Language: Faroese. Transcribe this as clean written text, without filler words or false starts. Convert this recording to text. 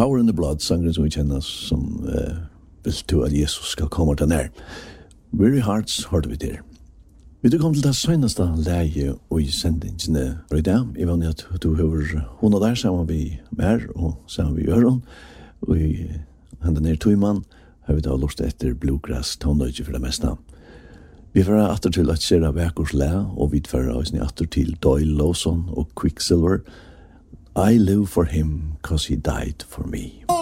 Power in the Blood, sangren som vi kjenner som vil til at Jesus skal komme til nær. Very Hearts hørte vi til. Vi kom til det søgneste leie og i sendingsene for i dag. Jeg vann at du hører hun og der sammen vi mer og sammen vi gjør hun. Og i handen ned tøymann har vi da lort etter bluegrass tonøyde for det meste. Vi får atter til at kjøre vekkors le, og vi får atter til Doyle Lawson og Quicksilver. I live for him 'cause he died for me.